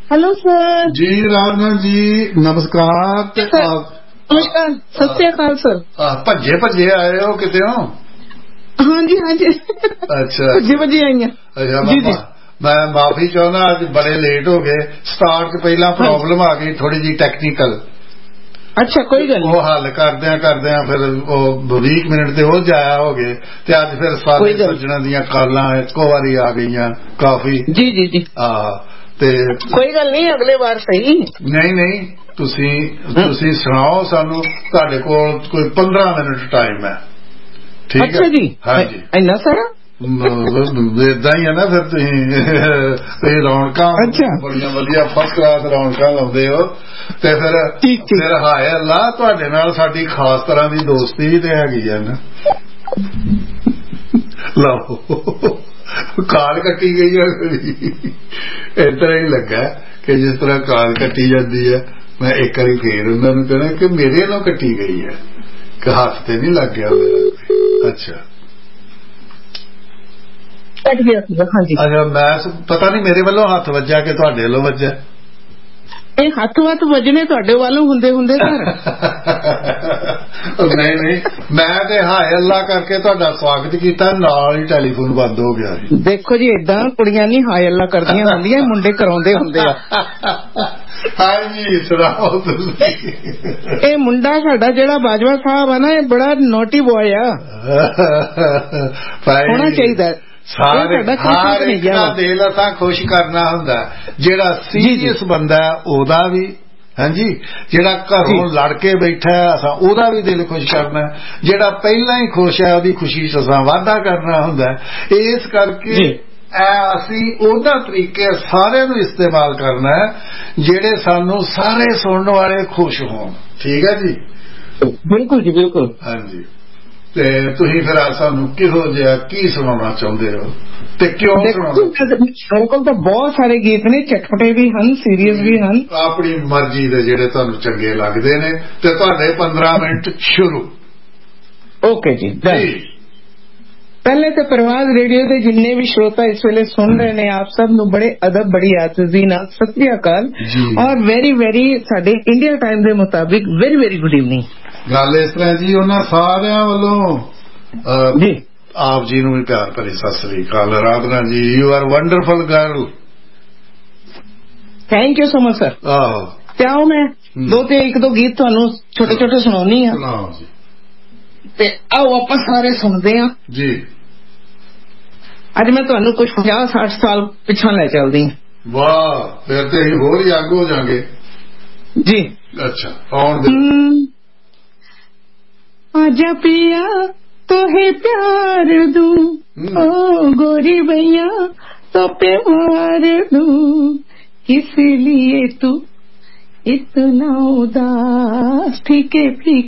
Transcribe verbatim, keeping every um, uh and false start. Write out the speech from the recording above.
hello sir जी राजनाथ जी नमस्कार ते आप नमस्कार सत श्री अकाल सर भज्जे भज्जे आए हो किते हो हाँ जी हाँ जी अच्छा भज्जे भज्जे आई हैं अच्छा जी जी मैं माफी चाहना अज बड़े लेट हो गए स्टार्ट च पहला प्रॉब्लम आ गई थोड़ी जी टेक्निकल अच्छा कोई गल नहीं हल करदे करदे फिर बीस मिनट ते हो जाया हो गए ते अज फिर सारे सज्जणा दियां कालां इक्को वारी आ गईयां काफी जी जी जी हां ते कोई गल नहीं अगले बार सही नहीं नहीं तुसी तुसी सुनाओ सानू तुहाडे कोल कोई पंद्रह मिनट टाइम है ठीक अच्छा है जी हाँ जी इन्ना सारा इदा ही है ना फिर तुसीं रौनकां बड़ियां वधिया फर्स्ट क्लास रौनकां लाउंदे हो ते फिर फिर हाय अल्लाह तुहाडे नाल साडी खास तरह दी दोस्ती भी ते हैगी है ना लो काल कट्टी गई है इस तरह ही लगा कि जिस तरह काल कट्टी जाती है मैं एक बार फिर उन्होंने कहना कि मेरे नाल कट्टी गई है कि हाथ से नहीं लग गया मेरा अच्छा कट गया हाँ जी अच्छा मैं पता नहीं मेरे वालों हाथ वज्जा कि तुहाडे वालों वज्जा ਇਹ ਹੱਥ ਵੱਤ ਵੱਜਣੇ ਤੁਹਾਡੇ ਵੱਲੋਂ ਹੁੰਦੇ ਹੁੰਦੇ ਸਰ ਨਹੀਂ ਨਹੀਂ ਮੈਂ ਤੇ ਹਾਏ ਅੱਲਾ ਕਰਕੇ ਤੁਹਾਡਾ ਸਵਾਗਤ ਕੀਤਾ ਨਾਲ ਹੀ ਟੈਲੀਫੋਨ ਬੰਦ ਹੋ ਗਿਆ ਜੀ ਦੇਖੋ ਜੀ ਇਦਾਂ ਕੁੜੀਆਂ ਨਹੀਂ ਹਾਏ ਅੱਲਾ ਕਰਦੀਆਂ ਹੁੰਦੀਆਂ ਮੁੰਡੇ ਕਰਾਉਂਦੇ ਹੁੰਦੇ ਆ ਹਾਂਜੀ ਸੁਣਾਓ ਤੁਸੀਂ ਇਹ ਮੁੰਡਾ ਸਾਡਾ ਜਿਹੜਾ ਬਾਜਵਾ ਸਾਹਿਬ ਆ ਨਾ ਇਹ ਬੜਾ ਨੋਟੀ ਬॉय ਆ ਹੋਣਾ ਚਾਹੀਦਾ ਸਾਰੇ ਹਰ ਇੱਕ ਦਾ ਦਿਲ ਅਸਾਂ ਖੁਸ਼ ਕਰਨਾ ਹੁੰਦਾ ਜਿਹੜਾ ਸੀਰੀਅਸ ਬੰਦਾ ਉਹਦਾ ਵੀ ਹਾਂਜੀ ਜਿਹੜਾ ਘਰੋਂ ਲੜ ਕੇ ਬੈਠਾ ਅਸਾਂ ਉਹਦਾ ਵੀ ਦਿਲ ਖੁਸ਼ ਕਰਨਾ ਜਿਹੜਾ ਪਹਿਲਾਂ ਹੀ ਖੁਸ਼ ਹੈ ਉਹਦੀ ਖੁਸ਼ੀ ਚ ਅਸਾਂ ਵਾਧਾ ਕਰਨਾ ਹੁੰਦਾ ਇਸ ਕਰਕੇ ਅਸੀਂ ਉਹਦਾ ਤਰੀਕੇ ਸਾਰਿਆਂ ਨੂੰ ਇਸਤੇਮਾਲ ਕਰਨਾ ਹੈ ਜਿਹੜੇ ਸਾਨੂੰ ਸਾਰੇ ਸੁਣਨ ਵਾਲੇ ਖੁਸ਼ ਹੋਣ ਠੀਕ ਹੈ ਜੀ ਬਿਲਕੁਲ ਜੀ ਬਿਲਕੁਲ ਹਾਂਜੀ ਤੇ ਤੁਸੀਂ ਫਿਰ ਸਾਨੂੰ ਕਿਹੋ ਜਿਹਾ ਕੀ ਸੁਣਾਉਣਾ ਚਾਹੁੰਦੇ ਹੋ ਤੇ ਕਿਉਂ ਸੁਣਾਉਣਾ ਮੇਰੇ ਕੋਲ ਤਾਂ ਬਹੁਤ ਸਾਰੇ ਗੀਤ ਨੇ ਚਟਪਟੇ ਵੀ ਹਨ ਸੀਰੀਅਸ ਵੀ ਹਨ ਆਪਣੀ ਮਰਜ਼ੀ ਦੇ ਜਿਹੜੇ ਤੁਹਾਨੂੰ ਚੰਗੇ ਲੱਗਦੇ ਨੇ ਤੇ ਤੁਹਾਡੇ ਪੰਦਰਾਂ ਮਿੰਟ ਸ਼ੁਰੂ ਓਕੇ ਜੀ ਪਹਿਲੇ ਤਾਂ ਪ੍ਰਵਾਜ਼ ਰੇਡੀਓ ਦੇ ਜਿੰਨੇ ਵੀ ਸ਼ਰੋਤਾ ਇਸ ਵੇਲੇ ਸੁਣ ਰਹੇ ਨੇ ਆਪ ਸਭ ਨੂੰ ਬੜੇ ਅਦਬ ਬੜੀ ਆਜ਼ਜ਼ੀ ਨਾਲ ਸਤਿ ਸ੍ਰੀ ਅਕਾਲ ਔਰ ਵੈਰੀ ਵੈਰੀ ਸਾਡੇ ਇੰਡੀਆ ਟਾਈਮ ਦੇ ਮੁਤਾਬਿਕ ਵੈਰੀ ਵੈਰੀ ਗੁੱਡ ਇਵਨਿੰਗ ਗੱਲ ਇਸ ਤਰ੍ਹਾਂ ਜੀ ਉਹਨਾਂ ਸਾਰਿਆਂ ਵੱਲੋਂ ਜੀ ਆਪ ਜੀ ਨੂੰ ਵੀ ਪਿਆਰ ਭਰੀ ਸਤਿ ਸ੍ਰੀ ਅਕਾਲ ਰਾਧਨਾ ਜੀ you are wonderful girl thank you so much sir ਆਹੋ ਤੇ ਆਓ ਮੈਂ ਦੋ ਤੇ ਇੱਕ ਦੋ ਗੀਤ ਤੁਹਾਨੂੰ ਛੋਟੇ ਛੋਟੇ ਸੁਣਾਉਣੀ ਆ ਸੁਣਾਓ ਜੀ ਤੇ ਆਓ ਆਪਾਂ ਸਾਰੇ ਸੁਣਦੇ ਆ ਜੀ ਅੱਜ ਮੈਂ ਤੁਹਾਨੂੰ ਕੁਝ ਪੰਜਾਹ ਸੱਠ ਸਾਲ ਪਿੱਛੋਂ ਲੈ ਚੱਲਦੀ ਹਾਂ ਵਾਹ ਫਿਰ ਤੇ ਅਸੀਂ ਹੋਰ ਹੀ ਅੱਗ ਹੋ ਜਾਾਂਗੇ ਜੀ ਅੱਛਾ ਆਉਣ ਦੇ आजा पिया तोहे प्यार दूं ओ गोरी भैया तो प्यार दूं किस लिए तू इतना उदास फीके फीके